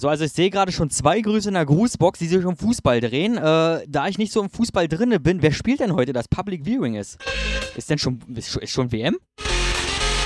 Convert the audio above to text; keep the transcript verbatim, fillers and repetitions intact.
So, also ich sehe gerade schon zwei Grüße in der Grußbox, die sich um Fußball drehen. Äh, da ich nicht so im Fußball drinne bin, wer spielt denn heute, das Public Viewing ist? Ist denn schon, ist schon, ist schon W M?